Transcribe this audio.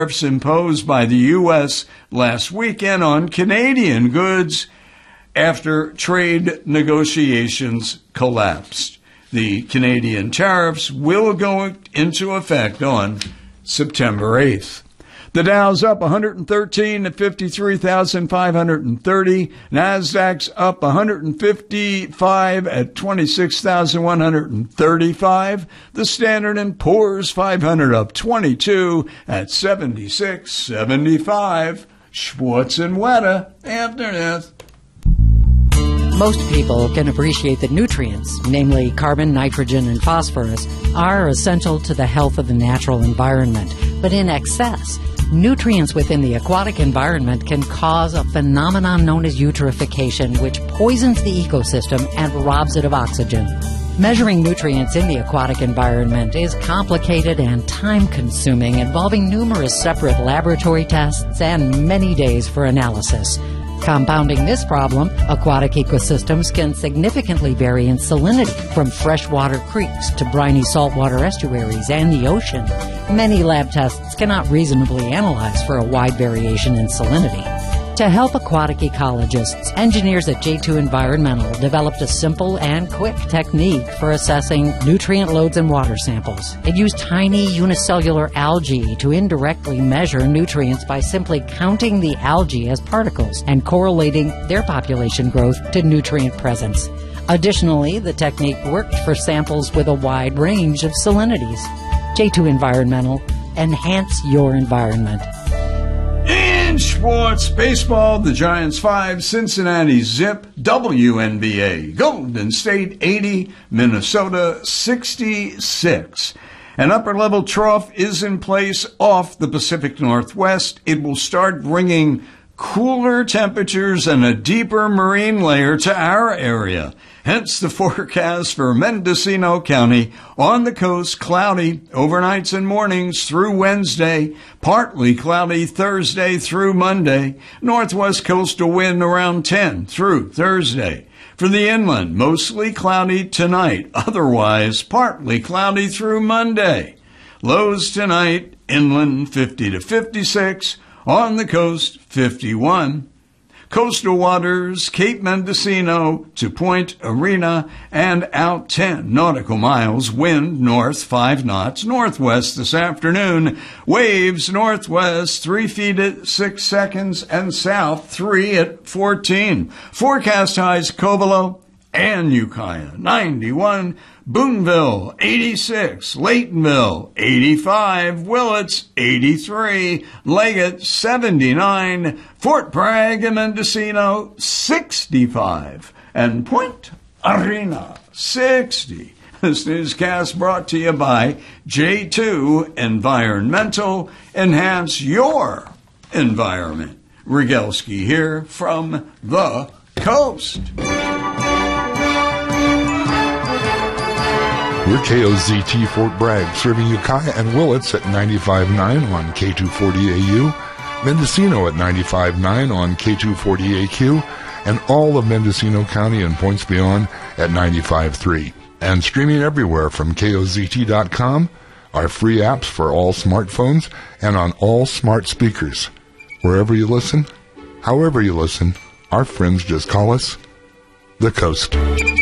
tariffs imposed by the U.S. last weekend on Canadian goods after trade negotiations collapsed. The Canadian tariffs will go into effect on September 8th. The Dow's up 113 at 53,530. NASDAQ's up 155 at 26,135. The Standard & Poor's 500 up 22 at 76.75. Schwartz and Weta after this. Most people can appreciate that nutrients, namely carbon, nitrogen, and phosphorus, are essential to the health of the natural environment. But in excess, nutrients within the aquatic environment can cause a phenomenon known as eutrophication, which poisons the ecosystem and robs it of oxygen. Measuring nutrients in the aquatic environment is complicated and time-consuming, involving numerous separate laboratory tests and many days for analysis. Compounding this problem, aquatic ecosystems can significantly vary in salinity, from freshwater creeks to briny saltwater estuaries and the ocean. Many lab tests cannot reasonably analyze for a wide variation in salinity. To help aquatic ecologists, engineers at J2 Environmental developed a simple and quick technique for assessing nutrient loads in water samples. It used tiny unicellular algae to indirectly measure nutrients by simply counting the algae as particles and correlating their population growth to nutrient presence. Additionally, the technique worked for samples with a wide range of salinities. J2 Environmental, enhance your environment. In sports, baseball, the Giants 5, Cincinnati Zip, WNBA, Golden State 80, Minnesota 66. An upper-level trough is in place off the Pacific Northwest. It will start bringing cooler temperatures and a deeper marine layer to our area. Hence the forecast for Mendocino County. On the coast, cloudy overnights and mornings through Wednesday, partly cloudy Thursday through Monday, northwest coastal wind around 10 through Thursday. For the inland, mostly cloudy tonight, otherwise partly cloudy through Monday. Lows tonight, inland 50 to 56, on the coast 51. Coastal waters, Cape Mendocino to Point Arena and out 10 nautical miles. Wind north 5 knots, northwest this afternoon. Waves northwest 3 feet at 6 seconds and south 3 at 14. Forecast highs Covelo and Ukiah 91. Boonville, 86, Laytonville, 85, Willits, 83, Leggett, 79, Fort Bragg and Mendocino, 65, and Point Arena, 60. This newscast brought to you by J2 Environmental. Enhance your environment. Rogalski here from the coast. We're KOZT Fort Bragg, serving Ukiah and Willits at 95.9 on K240AU, Mendocino at 95.9 on K240AQ, and all of Mendocino County and points beyond at 95.3. And streaming everywhere from KOZT.com, our free apps for all smartphones and on all smart speakers. Wherever you listen, however you listen, our friends just call us The Coast.